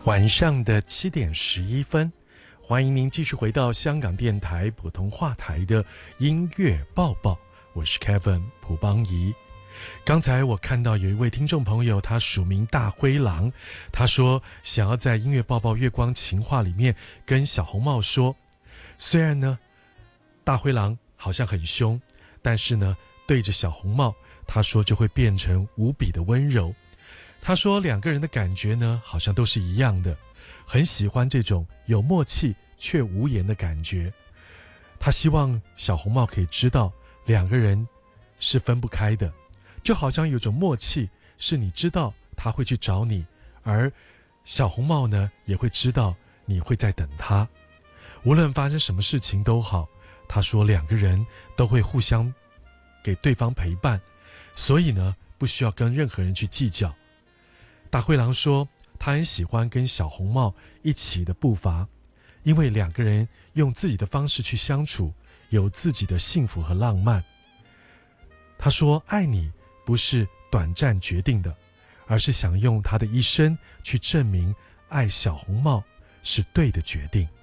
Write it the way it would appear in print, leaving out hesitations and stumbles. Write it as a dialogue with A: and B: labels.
A: 晚上的7:11，欢迎您继续回到香港电台普通话台的音乐报报，我是 Kevin 蒲邦仪。刚才我看到有一位听众朋友，他署名大灰狼，他说想要在音乐报报月光情话里面跟小红帽说，虽然呢大灰狼好像很凶，但是呢对着小红帽，他说就会变成无比的温柔。他说两个人的感觉呢好像都是一样的，很喜欢这种有默契却无言的感觉。他希望小红帽可以知道两个人是分不开的，就好像有种默契，是你知道他会去找你，而小红帽呢也会知道你会在等他。无论发生什么事情都好，他说两个人都会互相给对方陪伴，所以呢不需要跟任何人去计较。大灰狼说他很喜欢跟小红帽一起的步伐，因为两个人用自己的方式去相处，有自己的幸福和浪漫。他说爱你不是短暂决定的，而是想用他的一生去证明爱小红帽是对的决定。